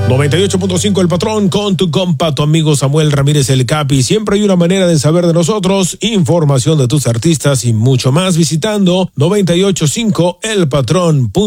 98.5 El Patrón con tu compa, tu amigo Samuel Ramírez el Capi. Siempre hay una manera de saber de nosotros, información de tus artistas y mucho más visitando 98.5elpatrón.com.